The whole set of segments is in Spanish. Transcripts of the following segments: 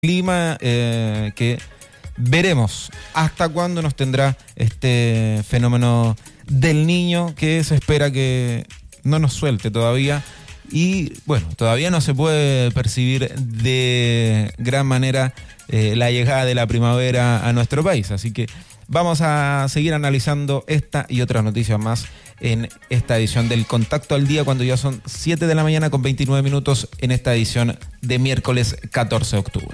clima que veremos hasta cuándo nos tendrá este fenómeno del Niño, que se espera que no nos suelte todavía. Y bueno, todavía no se puede percibir de gran manera la llegada de la primavera a nuestro país. Así que vamos a seguir analizando esta y otras noticias más en esta edición del Contacto al Día, cuando ya son 7 de la mañana con 29 minutos en esta edición de miércoles 14 de octubre.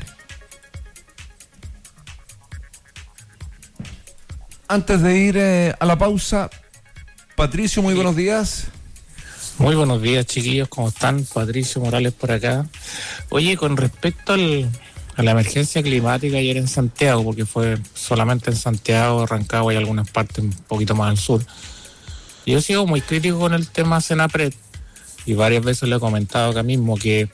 Antes de ir a la pausa, Patricio, muy buenos días. Muy buenos días, chiquillos, ¿cómo están? Patricio Morales por acá. Oye, con respecto a la emergencia climática ayer en Santiago, porque fue solamente en Santiago, Rancagua y algunas partes un poquito más al sur, yo sigo muy crítico con el tema Senapred y varias veces le he comentado acá mismo que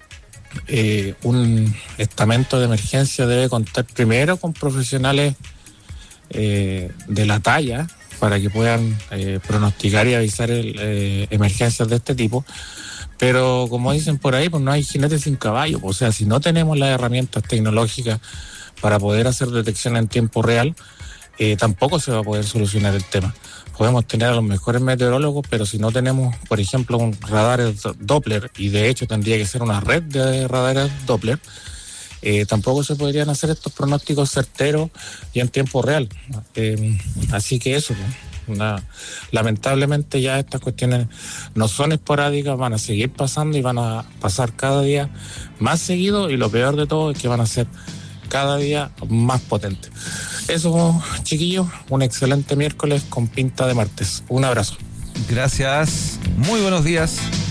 un estamento de emergencia debe contar primero con profesionales de la talla para que puedan pronosticar y avisar emergencias de este tipo. Pero como dicen por ahí, pues no hay jinete sin caballo. O sea, si no tenemos las herramientas tecnológicas para poder hacer detección en tiempo real, tampoco se va a poder solucionar el tema. Podemos tener a los mejores meteorólogos, pero si no tenemos, por ejemplo, un radar Doppler, y de hecho tendría que ser una red de radares Doppler, tampoco se podrían hacer estos pronósticos certeros y en tiempo real. Así que eso, lamentablemente ya estas cuestiones no son esporádicas, van a seguir pasando y van a pasar cada día más seguido, y lo peor de todo es que van a ser cada día más potentes. Eso, chiquillos, un excelente miércoles con pinta de martes. Un abrazo. Gracias, muy buenos días.